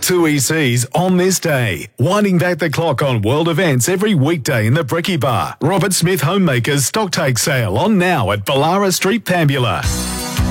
Two ECs on this day. Winding back the clock on world events every weekday in the Bricky Bar. Robert Smith Homemakers Stocktake Sale on now at Ballara Street, Pambula.